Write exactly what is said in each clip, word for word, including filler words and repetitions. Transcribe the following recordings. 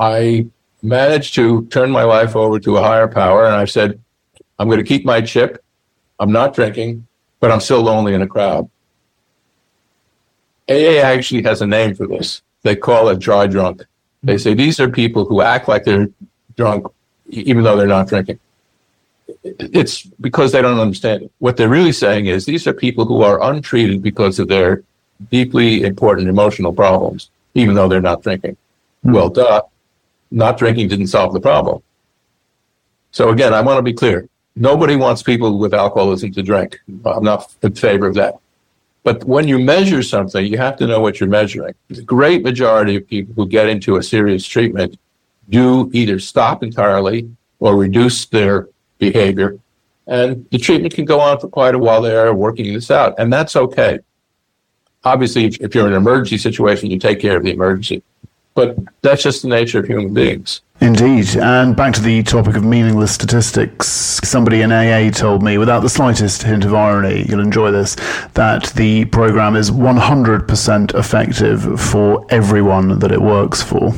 I managed to turn my life over to a higher power, and I said, I'm going to keep my chip. I'm not drinking, but I'm still lonely in a crowd. A A actually has a name for this. They call it dry drunk. They say these are people who act like they're drunk even though they're not drinking. It's because they don't understand it. What they're really saying is these are people who are untreated because of their deeply important emotional problems, even though they're not drinking. Mm-hmm. Well, duh, not drinking didn't solve the problem. So again, I want to be clear. Nobody wants people with alcoholism to drink. I'm not in favor of that. But when you measure something, you have to know what you're measuring. The great majority of people who get into a serious treatment do either stop entirely or reduce their behavior. And the treatment can go on for quite a while. They are working this out. And that's okay. Obviously, if you're in an emergency situation, you take care of the emergency. But that's just the nature of human beings. Indeed. And back to the topic of meaningless statistics, somebody in A A told me, without the slightest hint of irony, you'll enjoy this, that the program is one hundred percent effective for everyone that it works for.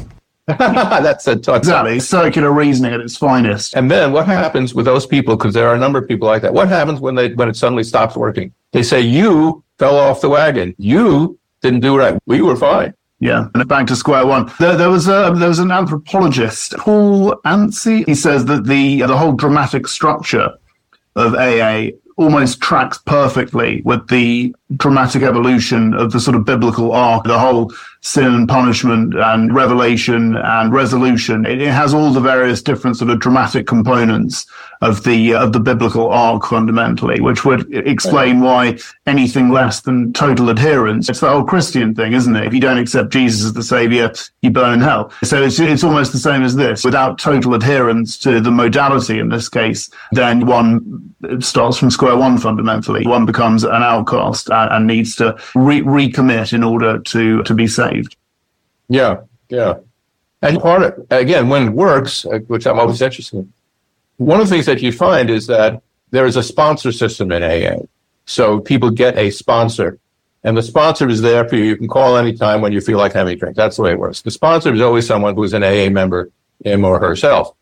That's a touch. Exactly. Circular reasoning at its finest. And then what happens with those people, because there are a number of people like that, what happens when they when it suddenly stops working? They say, you fell off the wagon. You didn't do right. We were fine. Yeah, and back to square one. There, there was a, there was an anthropologist, Paul Anstey. He says that the the whole dramatic structure of A A almost tracks perfectly with the dramatic evolution of the sort of biblical arc, the whole sin and punishment and revelation and resolution. It, it has all the various different sort of dramatic components of the uh, of the biblical arc fundamentally, which would explain why anything less than total adherence, it's the whole Christian thing, isn't it? If you don't accept Jesus as the savior, you burn in hell. So it's it's almost the same as this. Without total adherence to the modality in this case, then one starts from square one fundamentally. One becomes an outcast and, and needs to re- recommit in order to to be saved. Yeah, yeah. And part of, again, when it works, which I'm always interested in, one of the things that you find is that there is a sponsor system in A A. So people get a sponsor, and the sponsor is there for you. You can call anytime when you feel like having a drink. That's the way it works. The sponsor is always someone who's an A A member, him or herself.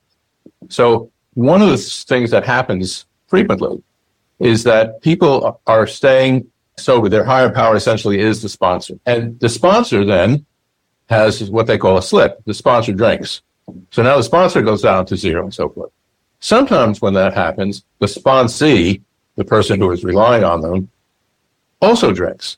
So one of the things that happens frequently is that people are staying sober. Their higher power essentially is the sponsor. And the sponsor then has what they call a slip. The sponsor drinks. So now the sponsor goes down to zero and so forth. Sometimes when that happens, the sponsee, the person who is relying on them, also drinks.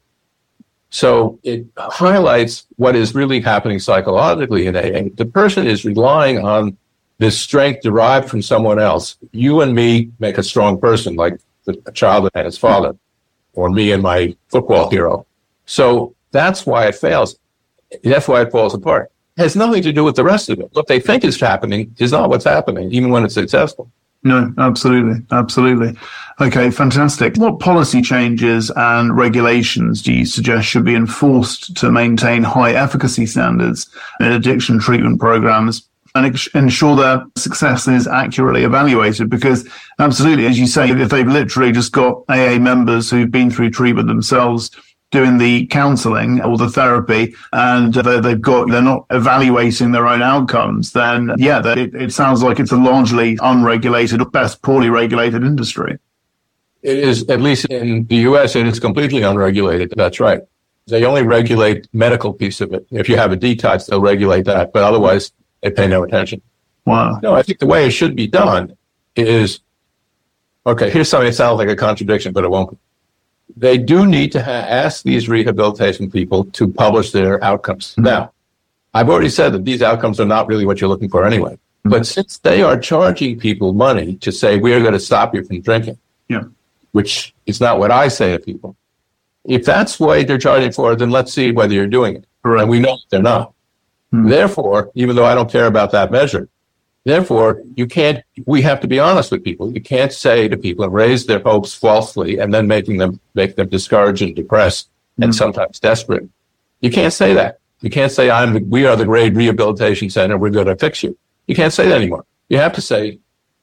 So it highlights what is really happening psychologically in A A. The person is relying on this strength derived from someone else. You and me make a strong person, like the child and his father, or me and my football hero. So that's why it fails. That's why it falls apart. It has nothing to do with the rest of it. What they think is happening is not what's happening, even when it's successful. No, absolutely. Absolutely. Okay, fantastic. What policy changes and regulations do you suggest should be enforced to maintain high efficacy standards in addiction treatment programs and ensure their success is accurately evaluated? Because absolutely, as you say, if they've literally just got A A members who've been through treatment themselves doing the counseling or the therapy, and they've got, they're not evaluating their own outcomes, then yeah, it, it sounds like it's a largely unregulated, or best poorly regulated industry. It is, at least in the U S, it is completely unregulated. That's right. They only regulate medical piece of it. If you have a detox, they'll regulate that, but otherwise they pay no attention. Wow. No, I think the way it should be done is, okay, here's something that sounds like a contradiction, but it won't be. They do need to ha- ask these rehabilitation people to publish their outcomes. Mm-hmm. Now, I've already said that these outcomes are not really what you're looking for anyway. Mm-hmm. But since they are charging people money to say, we are going to stop you from drinking, yeah, which is not what I say to people. If that's what they're charging for, then let's see whether you're doing it. Right. And we know that they're not. Mm-hmm. Therefore, even though I don't care about that measure, therefore, you can't, we have to be honest with people. You can't say to people and raise their hopes falsely and then making them, make them discouraged and depressed mm-hmm. and sometimes desperate. You can't say that. You can't say, I'm the, we are the great rehabilitation center. We're going to fix you. You can't say that anymore. You have to say,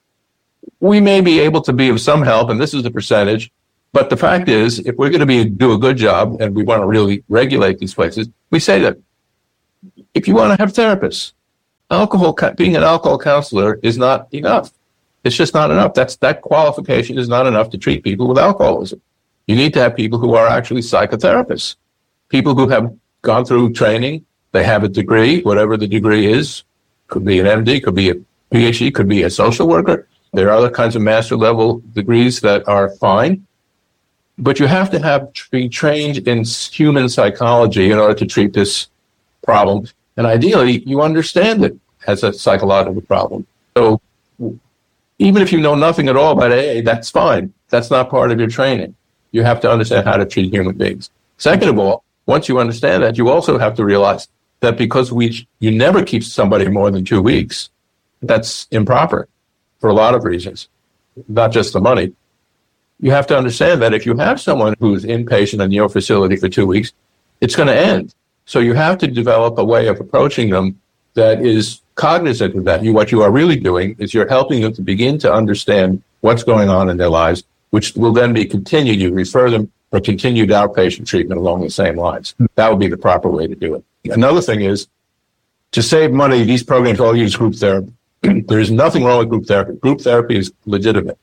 we may be able to be of some help, and this is the percentage. But the fact is, if we're going to be do a good job and we want to really regulate these places, we say that if you want to have therapists, alcohol, being an alcohol counselor is not enough. It's just not enough. That's, that qualification is not enough to treat people with alcoholism. You need to have people who are actually psychotherapists, people who have gone through training. They have a degree, whatever the degree is. Could be an M D, could be a P H D, could be a social worker. There are other kinds of master level degrees that are fine. But you have to have be trained in human psychology in order to treat this problem. And ideally, you understand it as a psychological problem. So even if you know nothing at all about A A, that's fine. That's not part of your training. You have to understand how to treat human beings. Second of all, once you understand that, you also have to realize that because we you never keep somebody more than two weeks, that's improper for a lot of reasons, not just the money. You have to understand that if you have someone who's inpatient in your facility for two weeks, it's going to end. So you have to develop a way of approaching them that is cognizant of that. You, what you are really doing is you're helping them to begin to understand what's going on in their lives, which will then be continued. You refer them for continued outpatient treatment along the same lines. That would be the proper way to do it. Another thing is, to save money, these programs all use group therapy. There's nothing wrong with group therapy. Group therapy is legitimate.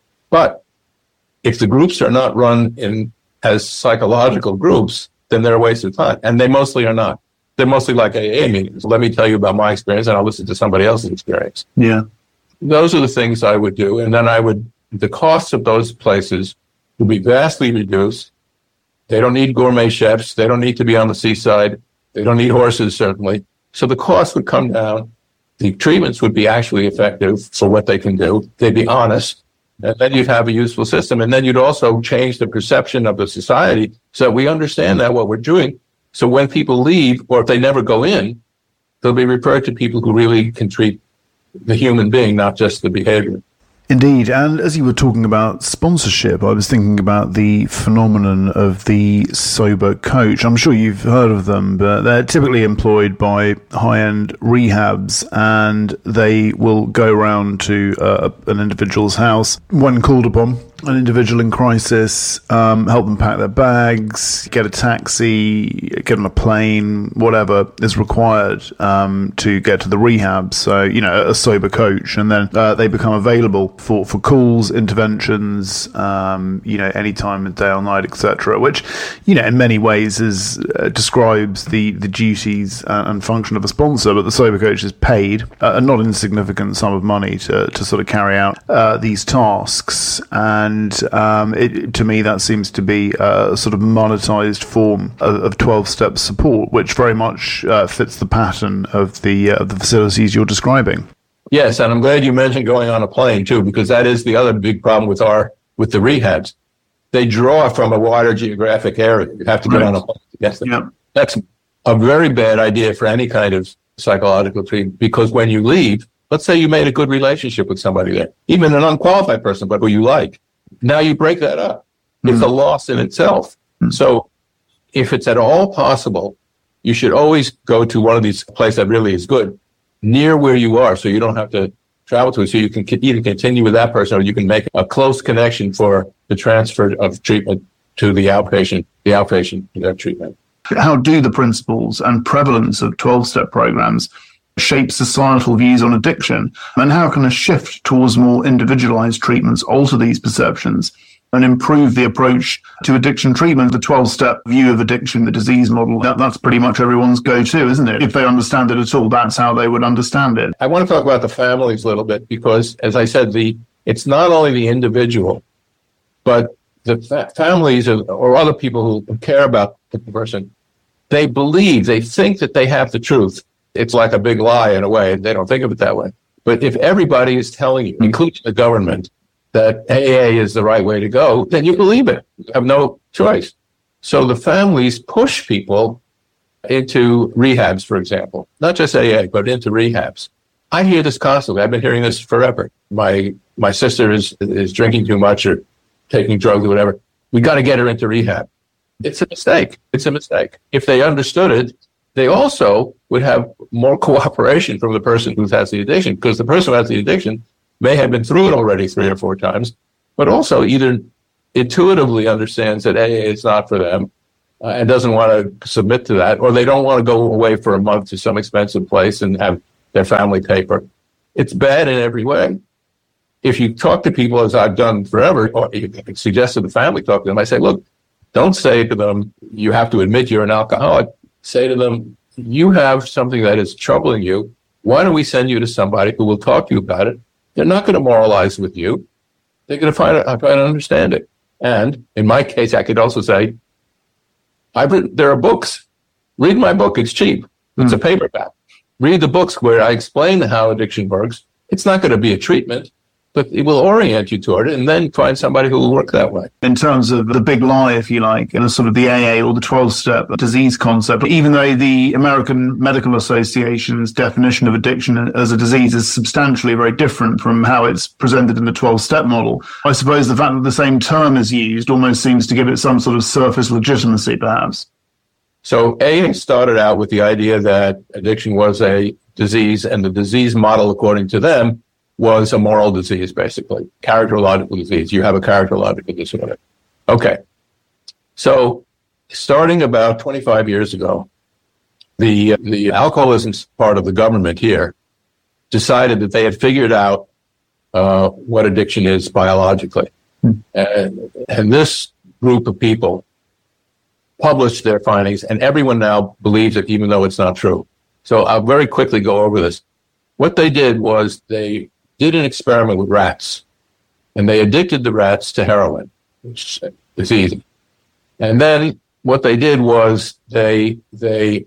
But if the groups are not run in as psychological groups, then they're a waste of time. And they mostly are not. They're mostly like A A meetings. Let me tell you about my experience, and I'll listen to somebody else's experience. Yeah. Those are the things I would do. And then I would, the costs of those places would be vastly reduced. They don't need gourmet chefs. They don't need to be on the seaside. They don't need horses, certainly. So the cost would come down. The treatments would be actually effective for what they can do. They'd be honest. And then you'd have a useful system. And then you'd also change the perception of the society so that we understand that what we're doing. So when people leave, or if they never go in, they'll be referred to people who really can treat the human being, not just the behavior. Indeed, and as you were talking about sponsorship, I was thinking about the phenomenon of the sober coach. I'm sure you've heard of them, but they're typically employed by high-end rehabs, and they will go around to uh, an individual's house when called upon, an individual in crisis, um, help them pack their bags, get a taxi, get on a plane, whatever is required um, to get to the rehab. So, you know, a sober coach, and then uh, they become available for, for calls, interventions, um, you know, any time of day or night, et cetera, which, you know, in many ways is uh, describes the, the duties and, and function of a sponsor, but the sober coach is paid a, a not insignificant sum of money to, to sort of carry out uh, these tasks. And And um, it, to me, that seems to be a sort of monetized form of, of twelve-step support, which very much uh, fits the pattern of the, uh, the facilities you're describing. Yes, and I'm glad you mentioned going on a plane, too, because that is the other big problem with our with the rehabs. They draw from a wider geographic area. You have to get right on a plane to get them. Yep. That's a very bad idea for any kind of psychological treatment, because when you leave, let's say you made a good relationship with somebody there, even an unqualified person, but who you like. Now you break that up. It's mm-hmm. a loss in itself. Mm-hmm. So if it's at all possible, you should always go to one of these places that really is good near where you are, so you don't have to travel to it. So you can either continue with that person, or you can make a close connection for the transfer of treatment to the outpatient, the outpatient uh, treatment. How do the principles and prevalence of twelve-step programs shape societal views on addiction? And how can a shift towards more individualized treatments alter these perceptions and improve the approach to addiction treatment? The twelve-step view of addiction, the disease model, that, that's pretty much everyone's go-to, isn't it? If they understand it at all, that's how they would understand it. I want to talk about the families a little bit, because, as I said, the it's not only the individual, but the fa- families or, or other people who care about the person. They believe, they think that they have the truth. It's like a big lie in a way. They don't think of it that way. But if everybody is telling you, including the government, that A A is the right way to go, then you believe it. You have no choice. So the families push people into rehabs, for example, not just A A, but into rehabs. I hear this constantly. I've been hearing this forever. My my sister is is drinking too much or taking drugs or whatever. We got to get her into rehab. It's a mistake. It's a mistake. If they understood it, they also would have more cooperation from the person who has the addiction, because the person who has the addiction may have been through it already three or four times, but also either intuitively understands that A A is not for them uh, and doesn't want to submit to that, or they don't want to go away for a month to some expensive place and have their family paper. It's bad in every way. If you talk to people, as I've done forever, or you suggest to the family, talk to them, I say, look, don't say to them, you have to admit you're an alcoholic. Say to them, you have something that is troubling you. Why don't we send you to somebody who will talk to you about it? They're not going to moralize with you. They're going to find out, try to understand it. And in my case, I could also say, I've written, there are books. Read my book. It's cheap. It's mm. a paperback. Read the books where I explain how addiction works. It's not going to be a treatment, but it will orient you toward it, and then find somebody who will work that way. In terms of the big lie, if you like, and the sort of the A A or the twelve-step disease concept, even though the American Medical Association's definition of addiction as a disease is substantially very different from how it's presented in the twelve-step model, I suppose the fact that the same term is used almost seems to give it some sort of surface legitimacy, perhaps. So A A started out with the idea that addiction was a disease, and the disease model, according to them, was a moral disease, basically. Characterological disease. You have a characterological disorder. Okay. So starting about twenty-five years ago, the the alcoholism part of the government here decided that they had figured out uh, what addiction is biologically. Hmm. And, and this group of people published their findings, and everyone now believes it, even though it's not true. So I'll very quickly go over this. What they did was they did an experiment with rats, and they addicted the rats to heroin, which is easy. And then what they did was they they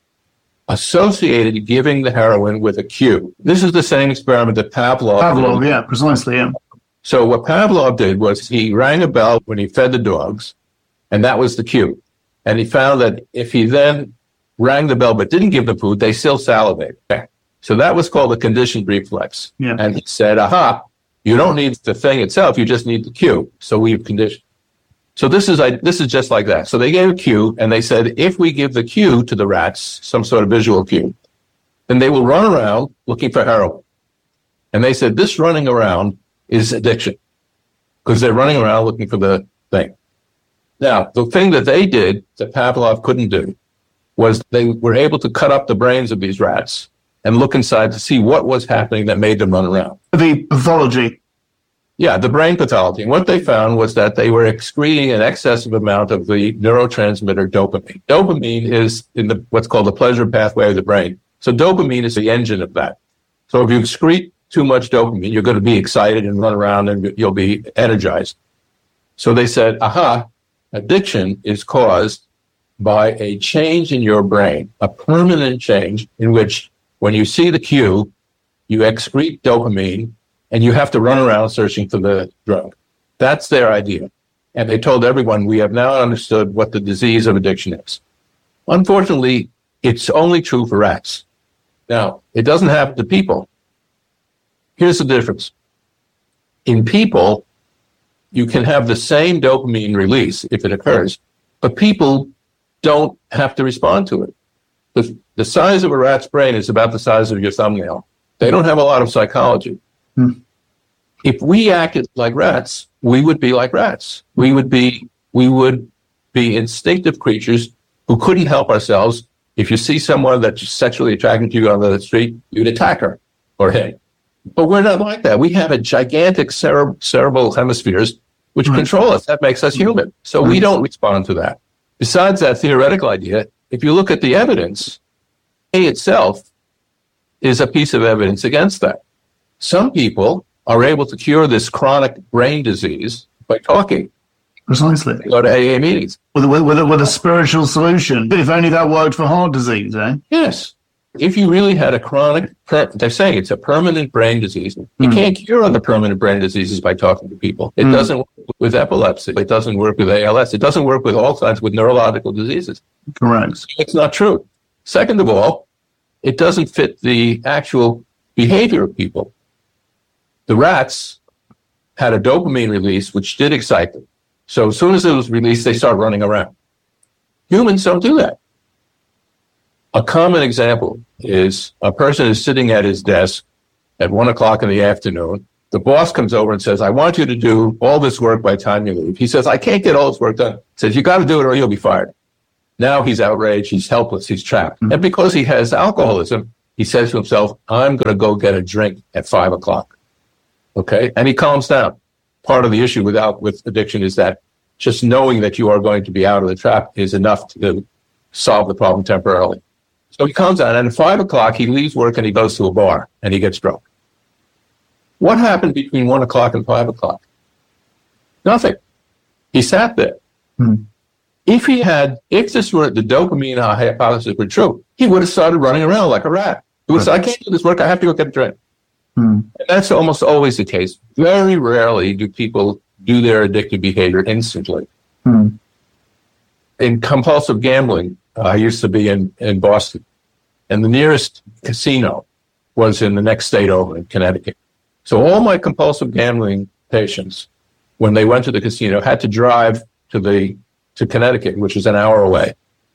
associated giving the heroin with a cue. This is the same experiment that Pavlov Pavlov, did. yeah, precisely, yeah. So what Pavlov did was he rang a bell when he fed the dogs, and that was the cue. And he found that if he then rang the bell but didn't give them food, they still salivated. So that was called the conditioned reflex. Yeah. And he said, aha, you don't need the thing itself, you just need the cue. So we've conditioned. So this is this is just like that. So they gave a cue, and they said, if we give the cue to the rats, some sort of visual cue, then they will run around looking for heroin. And they said, this running around is addiction, because they're running around looking for the thing. Now, the thing that they did that Pavlov couldn't do was they were able to cut up the brains of these rats and look inside to see what was happening that made them run around. The pathology. Yeah, the brain pathology. And what they found was that they were excreting an excessive amount of the neurotransmitter dopamine. Dopamine is in the what's called the pleasure pathway of the brain. So dopamine is the engine of that. So if you excrete too much dopamine, you're going to be excited and run around and you'll be energized. So they said, aha, addiction is caused by a change in your brain, a permanent change in which when you see the cue, you excrete dopamine and you have to run around searching for the drug. That's their idea. And they told everyone, we have now understood what the disease of addiction is. Unfortunately, it's only true for rats. Now, it doesn't happen to people. Here's the difference. In people, you can have the same dopamine release if it occurs, but people don't have to respond to it. The, the size of a rat's brain is about the size of your thumbnail. They don't have a lot of psychology. Hmm. If we acted like rats, we would be like rats. We would be we would be instinctive creatures who couldn't help ourselves. If you see someone that's sexually attracted to you on the street, you'd attack her or him. But we're not like that. We have a gigantic cere- cerebral hemispheres which right. control us. That makes us human. So right. we don't respond to that. Besides that theoretical idea, if you look at the evidence, A itself is a piece of evidence against that. Some people are able to cure this chronic brain disease by talking. Precisely. They go to A A meetings. With, with, with, a, with a spiritual solution. If only that worked for heart disease, eh? Yes. If you really had a chronic, they're saying it's a permanent brain disease. You mm. can't cure other permanent brain diseases by talking to people. It mm. doesn't work with epilepsy. It doesn't work with A L S. It doesn't work with all kinds with neurological diseases. Correct. So it's not true. Second of all, it doesn't fit the actual behavior of people. The rats had a dopamine release, which did excite them. So as soon as it was released, they start running around. Humans don't do that. A common example is a person is sitting at his desk at one o'clock in the afternoon. The boss comes over and says, I want you to do all this work by the time you leave. He says, I can't get all this work done. He says, you got to do it or you'll be fired. Now he's outraged. He's helpless. He's trapped. Mm-hmm. And because he has alcoholism, he says to himself, I'm going to go get a drink at five o'clock. Okay. And he calms down. Part of the issue without, with addiction is that just knowing that you are going to be out of the trap is enough to solve the problem temporarily. So he calms down, and at five o'clock, he leaves work and he goes to a bar and he gets drunk. What happened between one o'clock and five o'clock? Nothing. He sat there. Hmm. If he had, if this were the dopamine hypothesis were true, he would have started running around like a rat. He would have said, I can't do this work. I have to go get a drink. Hmm. And that's almost always the case. Very rarely do people do their addictive behavior instantly. Hmm. In compulsive gambling, uh, I used to be in, in Boston, and the nearest casino was in the next state over in Connecticut. So all my compulsive gambling patients, when they went to the casino, had to drive to the to Connecticut, which is an hour away.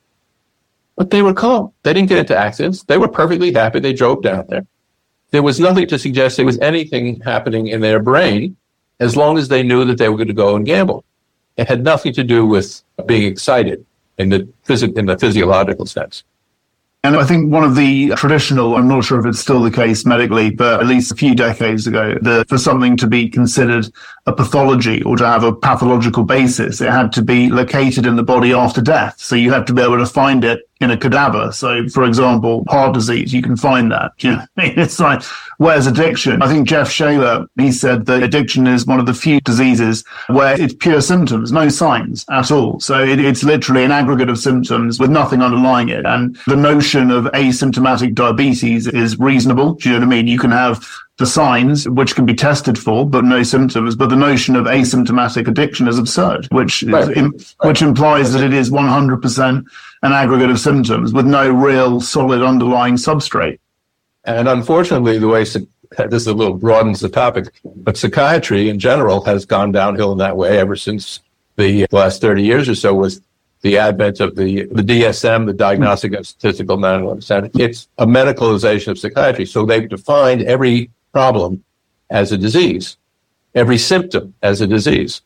But they were calm. They didn't get into accidents. They were perfectly happy. They drove down there. There was nothing to suggest there was anything happening in their brain as long as they knew that they were going to go and gamble. It had nothing to do with being excited in the phys- in the physiological sense. And I think one of the traditional, I'm not sure if it's still the case medically, but at least a few decades ago, that for something to be considered a pathology or to have a pathological basis, it had to be located in the body after death. So you have to be able to find it in a cadaver. So, for example, heart disease, you can find that. You know, it's like, where's addiction? I think Jeff Shaler, he said that addiction is one of the few diseases where it's pure symptoms, no signs at all. So it, it's literally an aggregate of symptoms with nothing underlying it. And the notion of asymptomatic diabetes is reasonable. Do you know what I mean? You can have the signs, which can be tested for, but no symptoms. But the notion of asymptomatic addiction is absurd, which right. is, im- right. which implies that it is one hundred percent an aggregate of symptoms with no real solid underlying substrate. And unfortunately, the way, this a little broadens the topic, but psychiatry in general has gone downhill in that way ever since the last thirty years or so, was the advent of the, the D S M, the Diagnostic and Statistical Manual of Standard. It's a medicalization of psychiatry. So they've defined every problem as a disease, every symptom as a disease.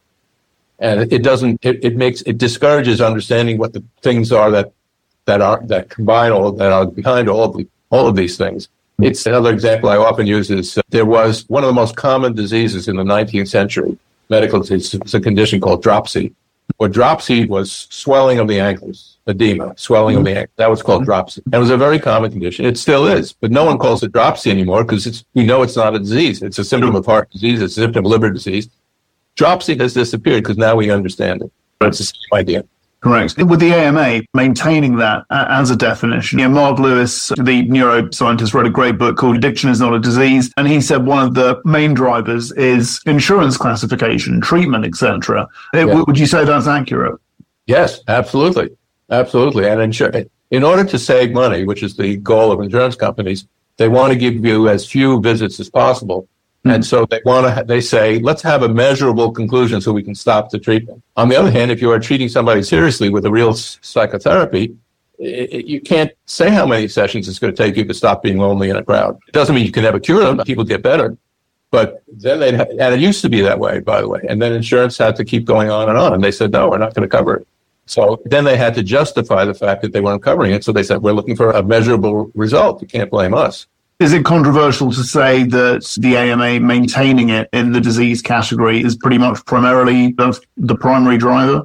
And it doesn't, it, it makes, it discourages understanding what the things are that, that are, that combine all, that are behind all of the, all of these things. It's another example I often use is uh, there was one of the most common diseases in the nineteenth century, medical disease, it's a condition called dropsy. Or dropsy was swelling of the ankles, edema, swelling mm-hmm. of the ankles. That was called dropsy. And it was a very common condition. It still is, but no one calls it dropsy anymore because it's, we know it's not a disease. It's a symptom of heart disease. It's a symptom of liver disease. Dropsy has disappeared because now we understand it. But it's the same idea. Correct. With the A M A, maintaining that as a definition. You know, Mark Lewis, the neuroscientist, wrote a great book called Addiction is Not a Disease. And he said one of the main drivers is insurance classification, treatment, et cetera. Yeah. Would you say that's accurate? Yes, absolutely. Absolutely. And insur- in order to save money, which is the goal of insurance companies, they want to give you as few visits as possible. And so they want to, they say, let's have a measurable conclusion so we can stop the treatment. On the other hand, if you are treating somebody seriously with a real psychotherapy, it, it, you can't say how many sessions it's going to take you to stop being lonely in a crowd. It doesn't mean you can never cure them. People get better. But then they, and it used to be that way, by the way. And then insurance had to keep going on and on. And they said, no, we're not going to cover it. So then they had to justify the fact that they weren't covering it. So they said, we're looking for a measurable result. You can't blame us. Is it controversial to say that the A M A maintaining it in the disease category is pretty much primarily the, the primary driver?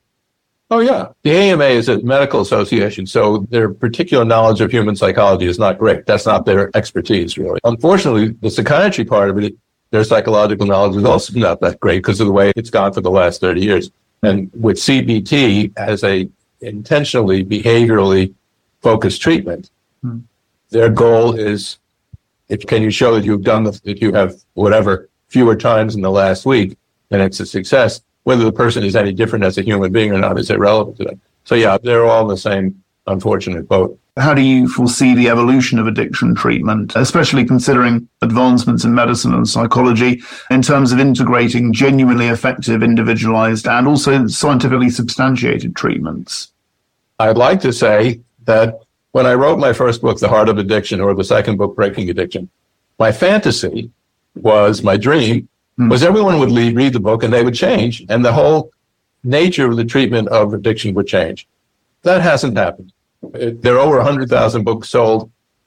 Oh, yeah. The A M A is a medical association, so their particular knowledge of human psychology is not great. That's not their expertise, really. Unfortunately, the psychiatry part of it, their psychological knowledge is also not that great because of the way it's gone for the last thirty years. And with C B T as a intentionally behaviorally focused treatment, hmm. their goal is, if can you show that you've done the, that you have whatever fewer times in the last week, then it's a success. Whether the person is any different as a human being or not is irrelevant to them. So yeah, they're all in the same unfortunate boat. How do you foresee the evolution of addiction treatment, especially considering advancements in medicine and psychology in terms of integrating genuinely effective, individualized, and also scientifically substantiated treatments? I'd like to say that when I wrote my first book, The Heart of Addiction, or the second book, Breaking Addiction, my fantasy was, my dream, mm. was everyone would lead, read the book and they would change, and the whole nature of the treatment of addiction would change. That hasn't happened. It, there are over one hundred thousand books sold,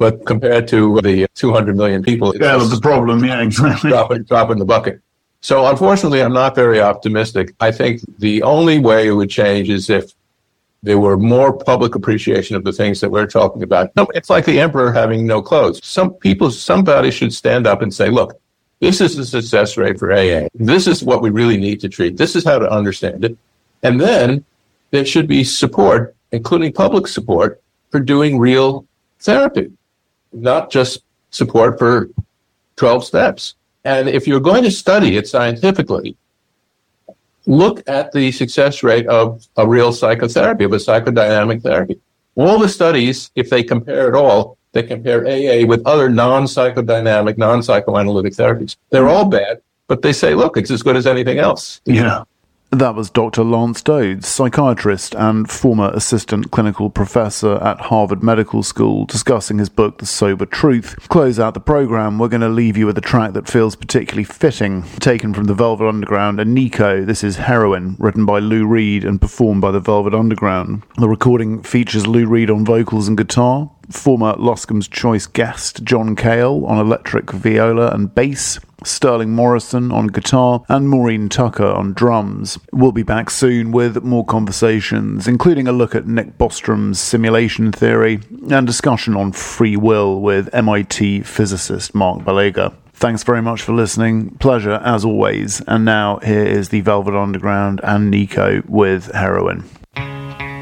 but compared to the two hundred million people, yeah, that's the problem. Yeah, exactly. Drop in, drop in the bucket. So unfortunately, I'm not very optimistic. I think the only way it would change is if there were more public appreciation of the things that we're talking about. No, it's like the emperor having no clothes. Some people, somebody should stand up and say, look, this is the success rate for A A. This is what we really need to treat. This is how to understand it. And then there should be support, including public support, for doing real therapy, not just support for twelve steps. And if you're going to study it scientifically, look at the success rate of a real psychotherapy, of a psychodynamic therapy. All the studies, if they compare at all, they compare A A with other non-psychodynamic, non-psychoanalytic therapies. They're all bad, but they say, look, it's as good as anything else. Yeah. That was Doctor Lance Dodds, psychiatrist and former assistant clinical professor at Harvard Medical School, discussing his book, The Sober Truth. To close out the programme, we're going to leave you with a track that feels particularly fitting, taken from the Velvet Underground and Nico. This is Heroin, written by Lou Reed and performed by the Velvet Underground. The recording features Lou Reed on vocals and guitar, former Loscombe's Choice guest John Cale on electric viola and bass, Sterling Morrison on guitar, and Maureen Tucker on drums. We'll be back soon with more conversations, including a look at Nick Bostrom's simulation theory and discussion on free will with M I T physicist Mark Balega. Thanks very much for listening. Pleasure as always. And now here is the Velvet Underground and Nico with Heroin.